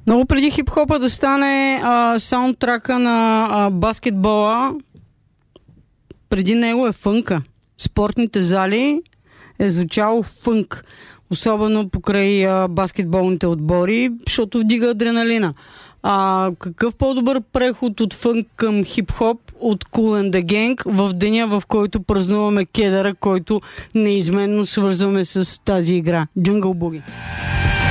Много преди хип-хопа да стане саундтрака на баскетбола, преди него е фънка. Спортните зали е звучало фънк. Особено покрай баскетболните отбори, защото вдига адреналина. Какъв по-добър преход от фънк към хип-хоп от Kool and the Gang в деня, в който празнуваме кедъра, който неизменно свързваме с тази игра? Jungle Boogie.